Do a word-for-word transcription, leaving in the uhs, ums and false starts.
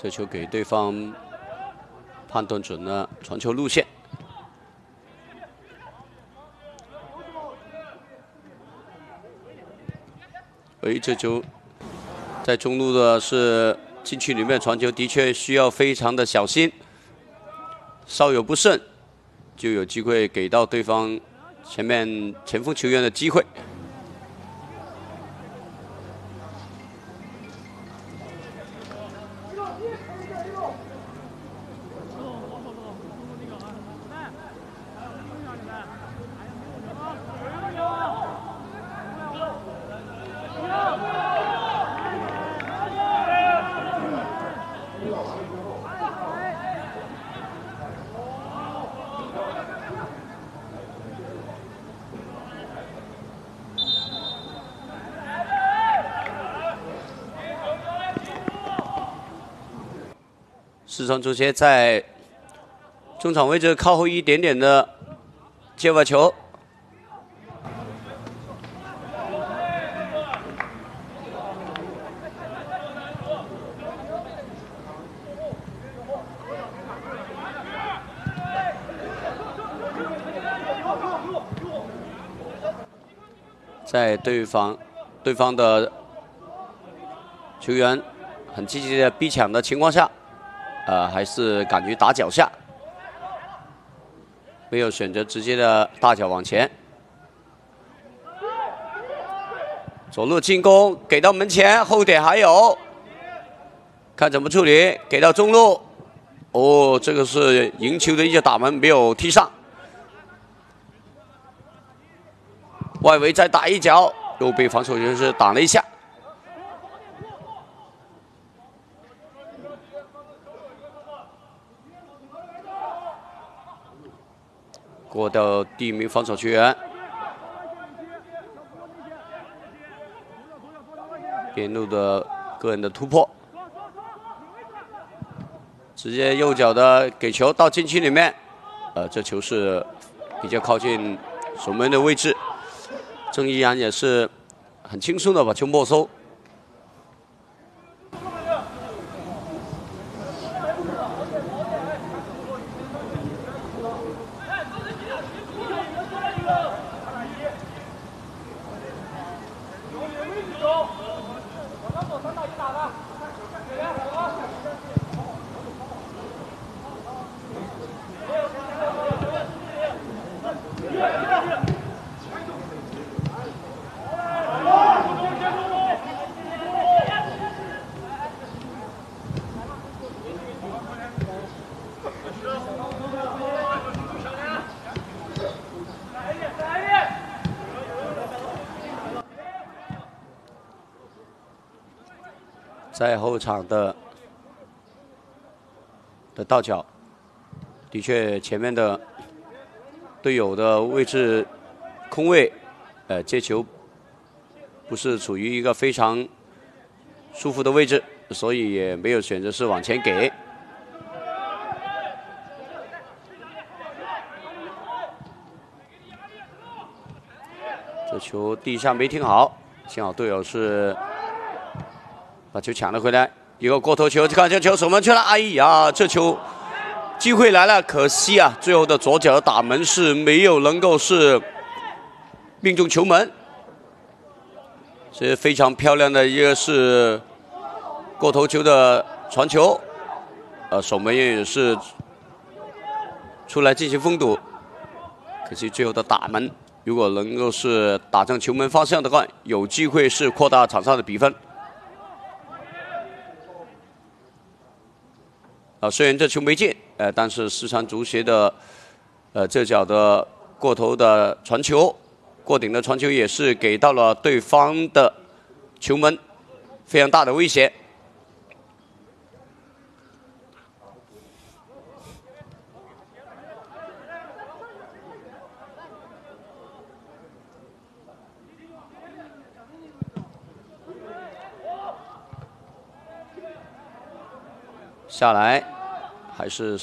这球给对方判断准了传球路线。哎，这球在中路的是禁区里面传球，的确需要非常的小心，稍有不慎就有机会给到对方前面前锋球员的机会。 四川足协在中场位置靠后一点点的界外球，在对方对方的球员很积极的逼抢的情况下。 呃，还是敢于打脚下，没有选择直接的大脚往前。左路进攻给到门前，后点还有，看怎么处理。给到中路，哦，这个是赢球的一脚打门，没有踢上。外围再打一脚，又被防守人士挡了一下。 过到第一名防守球员，边路的个人的突破，直接右脚的给球到禁区里面，呃，这球是比较靠近守门的位置，郑依然也是很轻松的把球没收。 在后场的的倒脚，的确前面的队友的位置空位，呃，接球不是处于一个非常舒服的位置，所以也没有选择是往前给。这球地下没停好，幸好队友是。 把球抢了回来，一个过头球，看这球守门去了。哎呀，这球机会来了，可惜啊，最后的左脚打门是没有能够是命中球门。这是非常漂亮的一个是过头球的传球，呃，守门员也是出来进行封堵，可惜最后的打门，如果能够是打正球门方向的话，有机会是扩大场上的比分。 啊，虽然这球没进，呃，但是四川足协的，呃，这脚的过头的传球，过顶的传球也是给到了对方的球门，非常大的威胁。下来。还是